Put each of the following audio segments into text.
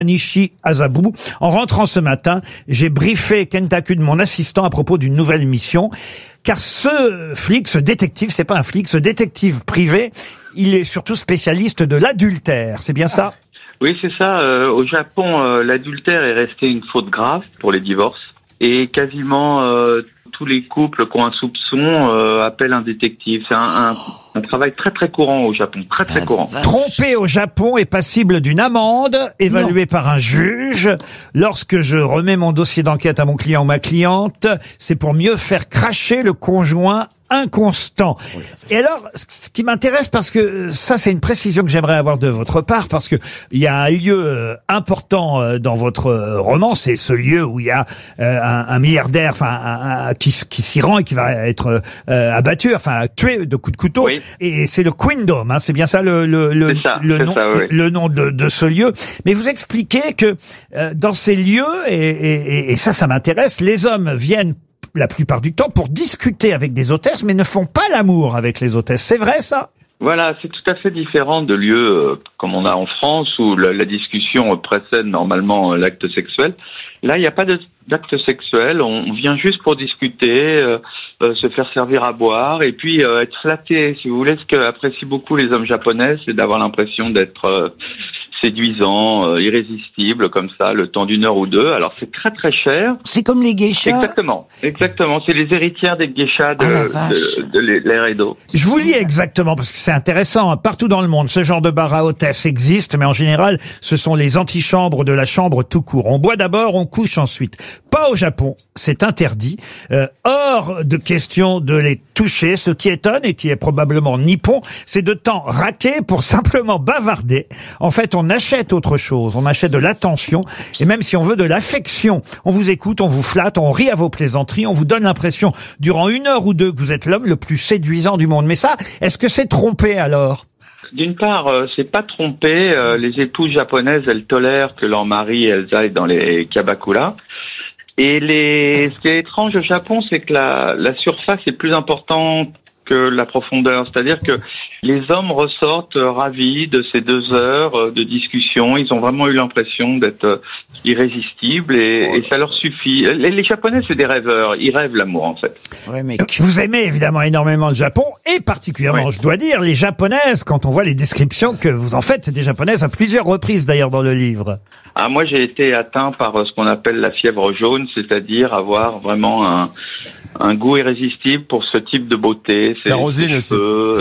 Nishi Azabu. En rentrant ce matin, j'ai briefé Kentaku de mon assistant à propos d'une nouvelle mission. Car ce flic, ce détective, c'est pas un flic, ce détective privé, il est surtout spécialiste de l'adultère. C'est bien ça? Oui, c'est ça. Au Japon, l'adultère est resté une faute grave pour les divorces. Et quasiment tous les couples qui ont un soupçon appellent un détective. C'est un travail très très courant au Japon, très très courant. Tromper au Japon est passible d'une amende évaluée par un juge. Lorsque je remets mon dossier d'enquête à mon client ou ma cliente, c'est pour mieux faire cracher le conjoint inconstant. Oui. Et alors, ce qui m'intéresse, parce que ça, c'est une précision que j'aimerais avoir de votre part, parce que il y a un lieu important dans votre roman, c'est ce lieu où il y a un milliardaire, qui s'y rend et qui va être abattu, tué de coups de couteau. Oui. Et c'est le Queendom, hein, c'est bien ça le nom de ce lieu. Mais vous expliquez que dans ces lieux, et ça m'intéresse, les hommes viennent la plupart du temps pour discuter avec des hôtesses, mais ne font pas l'amour avec les hôtesses. C'est vrai, ça? Voilà, c'est tout à fait différent de lieux comme on a en France, où la discussion précède normalement l'acte sexuel. Là, il n'y a pas d'acte sexuel, on vient juste pour discuter, se faire servir à boire, et puis être flatté, si vous voulez. Ce qu'apprécient beaucoup les hommes japonais, c'est d'avoir l'impression d'être séduisant, irrésistible, comme ça, le temps d'une heure ou deux. Alors, c'est très très cher. C'est comme les geishas. Exactement. C'est les héritières des geishas de l'ère Edo. Je vous lis exactement, parce que c'est intéressant. Partout dans le monde, ce genre de bar à hôtesse existe, mais en général, ce sont les antichambres de la chambre tout court. On boit d'abord, on couche ensuite. Pas au Japon. C'est interdit. Hors de question de les toucher. Ce qui étonne, et qui est probablement nippon, c'est de temps raqué pour simplement bavarder. En fait, on achète autre chose. On achète de l'attention. Et même si on veut de l'affection, on vous écoute, on vous flatte, on rit à vos plaisanteries, on vous donne l'impression, durant une heure ou deux, que vous êtes l'homme le plus séduisant du monde. Mais ça, est-ce que c'est trompé alors? D'une part, c'est pas trompé. Les épouses japonaises, elles tolèrent que leur mari, elles aillent dans les kabakuras. Et ce qui est étrange au Japon, c'est que la surface est plus importante que la profondeur. C'est-à-dire que les hommes ressortent ravis de ces 2 heures de discussion. Ils ont vraiment eu l'impression d'être irrésistibles et ça leur suffit. Les Japonais, c'est des rêveurs. Ils rêvent l'amour, en fait. Ouais, mais vous aimez évidemment énormément le Japon et particulièrement, je dois dire, les Japonaises, quand on voit les descriptions que vous en faites des Japonaises à plusieurs reprises d'ailleurs dans le livre. Ah, moi, j'ai été atteint par ce qu'on appelle la fièvre jaune, c'est-à-dire avoir vraiment un goût irrésistible pour ce type de beauté. La Roselyne aussi.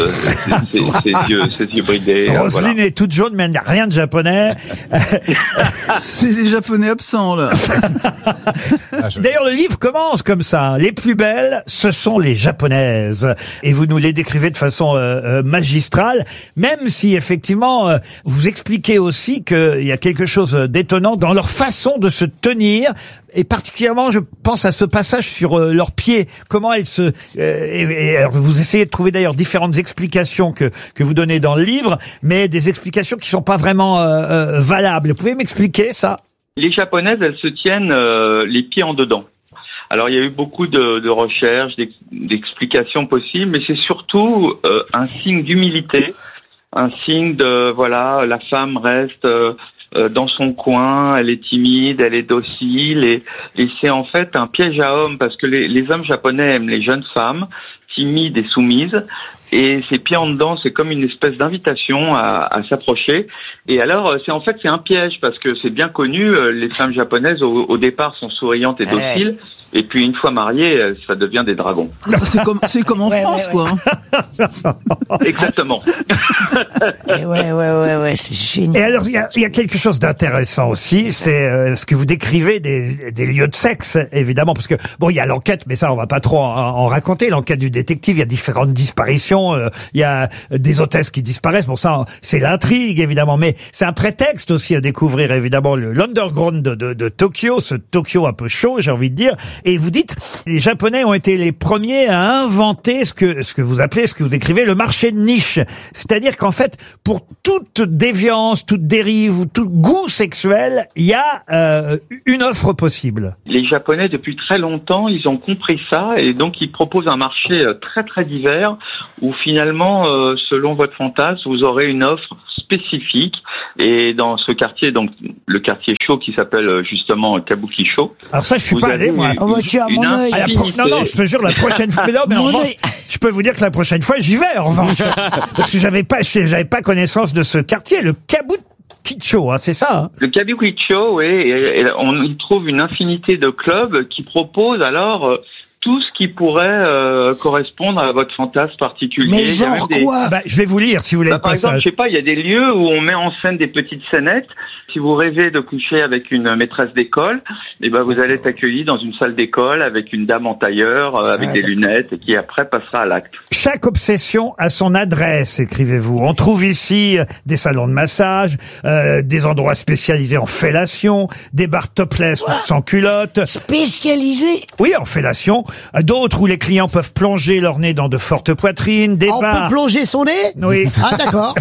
Ses yeux bridés. Roselyne est toute jaune, mais elle n'a rien de japonais. C'est des Japonais absents, là. D'ailleurs, le livre commence comme ça. Les plus belles, ce sont les Japonaises. Et vous nous les décrivez de façon magistrale, même si effectivement, vous expliquez aussi qu'il y a quelque chose d'étonnant dans leur façon de se tenir. Et particulièrement, je pense à ce passage sur leurs pieds. Comment elles se... alors vous essayez de trouver d'ailleurs différentes explications que vous donnez dans le livre, mais des explications qui sont pas vraiment valables. Vous pouvez m'expliquer ça? Les Japonaises, elles se tiennent les pieds en dedans. Alors, il y a eu beaucoup de recherches, d'explications possibles, mais c'est surtout un signe d'humilité, un signe de, voilà, la femme reste... dans son coin, elle est timide, elle est docile et c'est en fait un piège à hommes parce que les hommes japonais aiment les jeunes femmes timides et soumises et ces pieds en dedans, c'est comme une espèce d'invitation à s'approcher et alors c'est un piège parce que c'est bien connu, les femmes japonaises au départ sont souriantes et dociles et puis une fois mariées, ça devient des dragons. C'est comme en France, quoi. Exactement. Ouais, c'est génial. Et alors, il y a quelque chose d'intéressant aussi, c'est ce que vous décrivez des lieux de sexe, évidemment, parce que, bon, il y a l'enquête, mais ça, on va pas trop en raconter, l'enquête du détective, il y a différentes disparitions, il y a des hôtesses qui disparaissent, bon, ça, c'est l'intrigue, évidemment, mais c'est un prétexte aussi à découvrir, évidemment, l'underground de Tokyo, ce Tokyo un peu chaud, j'ai envie de dire. Et vous dites, les Japonais ont été les premiers à inventer ce que vous appelez, ce que vous écrivez, le marché de niche. C'est-à-dire qu'en fait, pour toute déviance, toute dérive ou tout goût sexuel, il y a une offre possible. Les Japonais, depuis très longtemps, ils ont compris ça et donc ils proposent un marché très très divers où finalement, selon votre fantasme, vous aurez une offre spécifique. Et dans ce quartier, donc le quartier chaud qui s'appelle justement Kabuki Show. Alors ça, je suis pas allé, moi. Tiens, mon œil. Non, je te jure, la prochaine fois. Mais non, mais en revanche, je peux vous dire que la prochaine fois, j'y vais, en revanche. Parce que j'avais pas connaissance de ce quartier, le Kabukicho, hein, c'est ça, hein. Le Kabukicho, oui, et on y trouve une infinité de clubs qui proposent alors tout ce qui pourrait correspondre à votre fantasme particulier. Mais genre quoi? Je vais vous lire, si vous voulez, le par exemple, passage. je sais pas, il y a des lieux où on met en scène des petites scénettes. Si vous rêvez de coucher avec une maîtresse d'école, vous allez être accueilli dans une salle d'école avec une dame en tailleur, avec des lunettes, et qui après passera à l'acte. Chaque obsession a son adresse, écrivez-vous. On trouve ici des salons de massage, des endroits spécialisés en fellation, des bars topless ou sans culotte. Spécialisés? Oui, en fellation. D'autres où les clients peuvent plonger leur nez dans de fortes poitrines. Des On bars... peut plonger son nez? Oui. Ah, d'accord.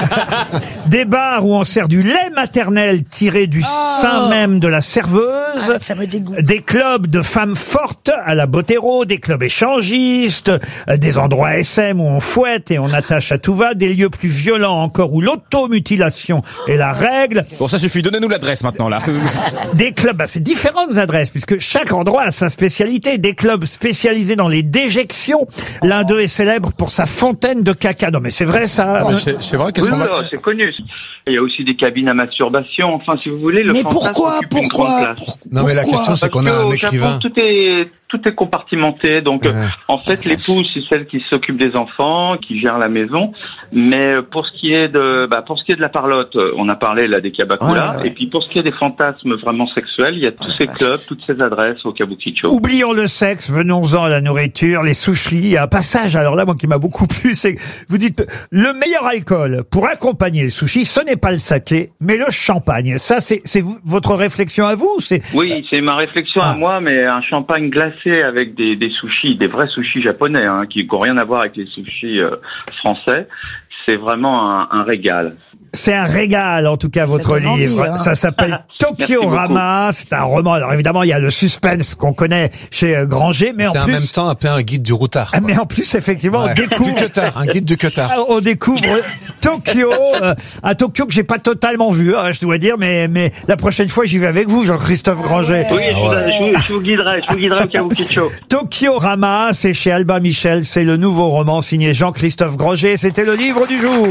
Des bars où on sert du lait maternel tiré du sein même de la serveuse. Ah, ça me dégoûte. Des clubs de femmes fortes à la Botero, des clubs échangistes, des endroits SM où on fouette et on attache à tout va, des lieux plus violents encore où l'automutilation est la règle. Bon, ça suffit, donnez-nous l'adresse maintenant, là. Des clubs, c'est différentes adresses, puisque chaque endroit a sa spécialité. Des clubs spécialisés dans les déjections. L'un d'eux est célèbre pour sa fontaine de caca. Non mais c'est vrai ça. C'est vrai qu'elles Oui, sont... c'est connu. Il y a aussi des cabines à masturbation. Enfin, si vous voulez, le Mais fantasme occupe une grande place. Non, mais la question, c'est qu'on a un écrivain. Tout est compartimenté. Donc, en fait, l'épouse, c'est celle qui s'occupe des enfants, qui gère la maison. Mais pour ce qui est de la parlotte, on a parlé là des Kabakula. Et puis pour ce qui est des fantasmes vraiment sexuels, il y a tous ces clubs, toutes ces adresses au Kabukicho. Oublions le sexe, venons-en à la nourriture, les sushis. Il y a un passage, alors là, moi, qui m'a beaucoup plu, c'est, vous dites, le meilleur alcool pour accompagner les sushis, ce n'est pas le saké, mais le champagne. Ça, c'est votre réflexion à vous, Oui, c'est ma réflexion à moi, mais un champagne glacé avec des sushis, des vrais sushis japonais, hein, qui n'ont rien à voir avec les sushis français. C'est vraiment un régal. C'est un régal, en tout cas, votre livre. Envie, hein. Ça s'appelle Tokyo-Rama. C'est un roman. Alors évidemment, il y a le suspense qu'on connaît chez Granger, mais en plus... C'est en même temps un peu un guide du routard. Quoi. Mais en plus, effectivement, on découvre... Du cutard, un guide du cutard. On découvre Tokyo, un Tokyo que j'ai pas totalement vu, hein, je dois dire, mais la prochaine fois, j'y vais avec vous, Jean-Christophe Granger. Oui, je vous guiderai au Kabukicho. Tokyo-Rama, c'est chez Albin Michel, c'est le nouveau roman signé Jean-Christophe Granger. C'était le livre du jour.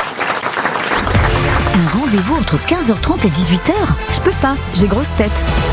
Un rendez-vous entre 15h30 et 18h? Je peux pas, j'ai grosse tête.